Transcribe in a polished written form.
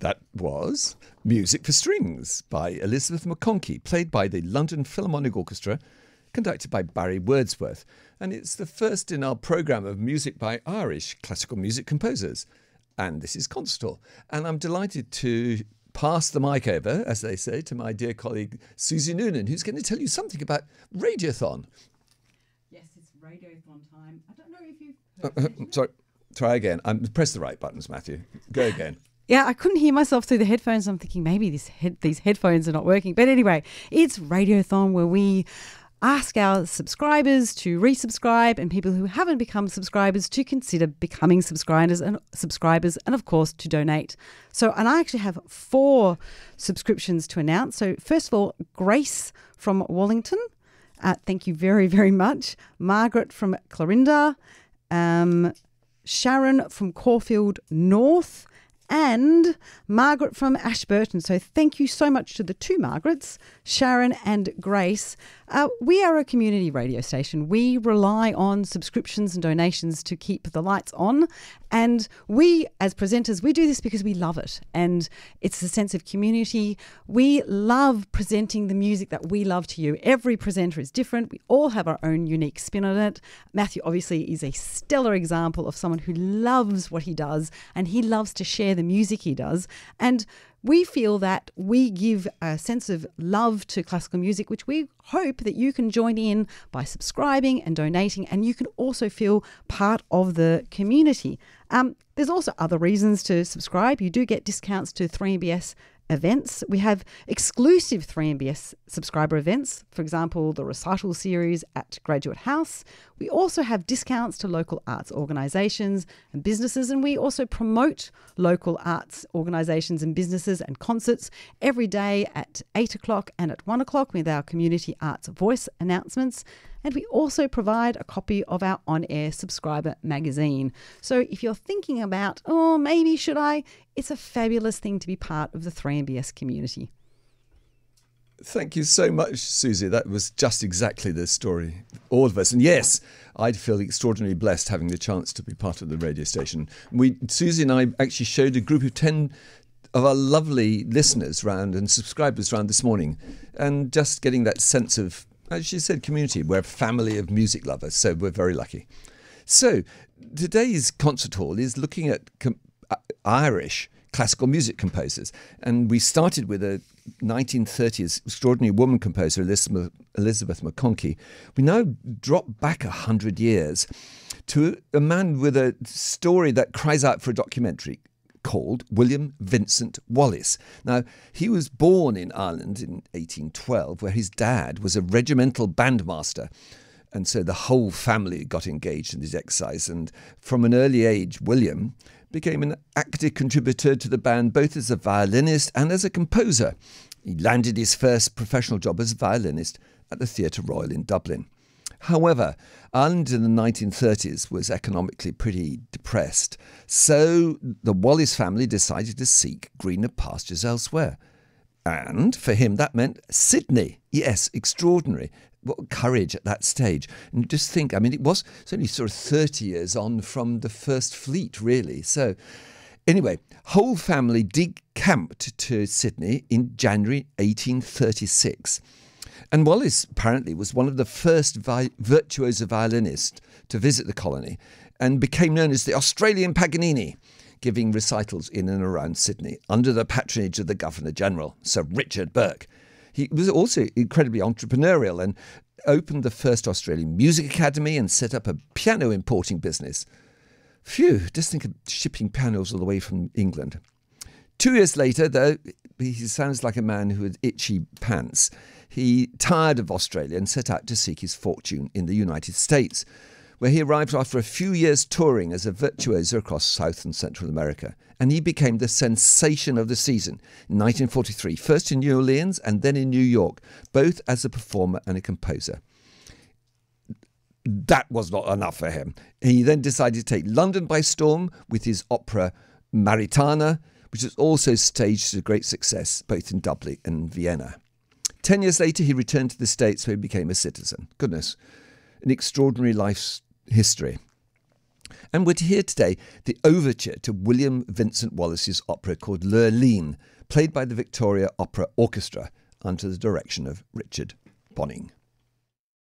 That was Music for Strings by Elizabeth McConkie, played by the London Philharmonic Orchestra, conducted by Barry Wordsworth. And it's the first in our programme of music by Irish classical music composers. And this is Concertall. And I'm delighted to pass the mic over, as they say, to my dear colleague Susie Noonan, who's going to tell you something about Radiothon. Yes, it's Radiothon time. I don't know if you've Sorry, try again. Press the right buttons, Matthew. Go again. Yeah, I couldn't hear myself through the headphones. I'm thinking maybe these headphones are not working. But anyway, it's Radiothon, where we ask our subscribers to resubscribe and people who haven't become subscribers to consider becoming subscribers and of course to donate. And I actually have 4 subscriptions to announce. So first of all, Grace from Wallington. Thank you very, very much. Margaret from Clarinda. Sharon from Caulfield North. And Margaret from Ashburton. So thank you so much to the 2 Margarets, Sharon and Grace. We are a community radio station. We rely on subscriptions and donations to keep the lights on. And we, as presenters, we do this because we love it. And it's a sense of community. We love presenting the music that we love to you. Every presenter is different. We all have our own unique spin on it. Matthew obviously is a stellar example of someone who loves what he does, and he loves to share the music he does. And we feel that we give a sense of love to classical music, which we hope that you can join in by subscribing and donating, and you can also feel part of the community. There's also other reasons to subscribe. You do get discounts to 3MBS events. We have exclusive 3MBS subscriber events, for example, the recital series at Graduate House. We also have discounts to local arts organisations and businesses, and we also promote local arts organisations and businesses and concerts every day at 8 o'clock and at 1 o'clock with our Community Arts Voice announcements. And we also provide a copy of our on-air subscriber magazine. So if you're thinking about, maybe should I? It's a fabulous thing to be part of the 3MBS community. Thank you so much, Susie. That was just exactly the story. All of us. And yes, I'd feel extraordinarily blessed having the chance to be part of the radio station. Susie and I actually showed a group of 10 of our lovely listeners round and subscribers round this morning. And just getting that sense of, as she said, community. We're a family of music lovers, so we're very lucky. So today's concert hall is looking at Irish classical music composers. And we started with a 1930s extraordinary woman composer, Elizabeth McConkie. We now drop back 100 years to a man with a story that cries out for a documentary called William Vincent Wallace. Now, he was born in Ireland in 1812, where his dad was a regimental bandmaster. And so the whole family got engaged in his exercise. And from an early age, William became an active contributor to the band, both as a violinist and as a composer. He landed his first professional job as a violinist at the Theatre Royal in Dublin. However, Ireland in the 1930s was economically pretty depressed, so the Wallace family decided to seek greener pastures elsewhere. And for him, that meant Sydney. Yes, extraordinary. What courage at that stage. And just think, it's only sort of 30 years on from the First Fleet, really. So anyway, whole family decamped to Sydney in January 1836. And Wallace apparently was one of the first virtuoso violinists to visit the colony and became known as the Australian Paganini, giving recitals in and around Sydney under the patronage of the Governor-General, Sir Richard Burke. He was also incredibly entrepreneurial and opened the first Australian Music Academy and set up a piano importing business. Phew, just think of shipping pianos all the way from England. 2 years later, though, he sounds like a man who had itchy pants. He tired of Australia and set out to seek his fortune in the United States, where he arrived after a few years touring as a virtuoso across South and Central America. And he became the sensation of the season in 1943, first in New Orleans and then in New York, both as a performer and a composer. That was not enough for him. He then decided to take London by storm with his opera Maritana, which was also staged to great success both in Dublin and Vienna. 10 years later, he returned to the States where he became a citizen. Goodness, an extraordinary life's history. And we're to hear today the overture to William Vincent Wallace's opera called Lurline, played by the Victoria Opera Orchestra under the direction of Richard Bonning.